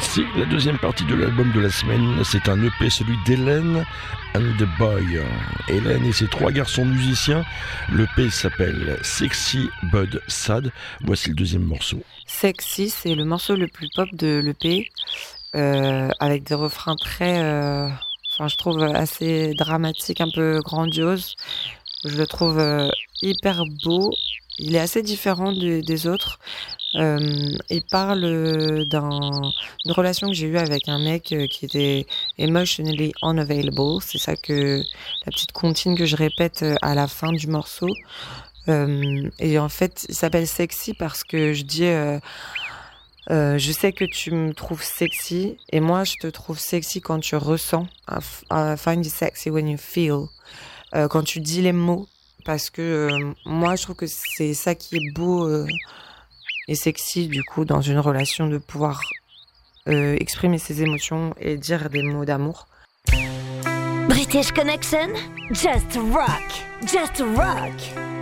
C'est la deuxième partie de l'album de la semaine. C'est un EP, celui d'Hélène and the Boy. Hélène et ses trois garçons musiciens. L'EP s'appelle Sexy But Sad. Voici le deuxième morceau. Sexy, c'est le morceau le plus pop de l'EP, avec des refrains très, je trouve assez dramatiques, un peu grandioses. Je le trouve hyper beau. Il est assez différent des autres. Il parle d'une relation que j'ai eue avec un mec qui était emotionally unavailable. C'est ça que la petite comptine que je répète à la fin du morceau. Et en fait, il s'appelle Sexy parce que je dis je sais que tu me trouves sexy et moi je te trouve sexy quand tu ressens. I find you sexy when you feel. Quand tu dis les mots, parce que moi je trouve que c'est ça qui est beau et sexy du coup dans une relation, de pouvoir exprimer ses émotions et dire des mots d'amour. British Connection, just rock, just rock.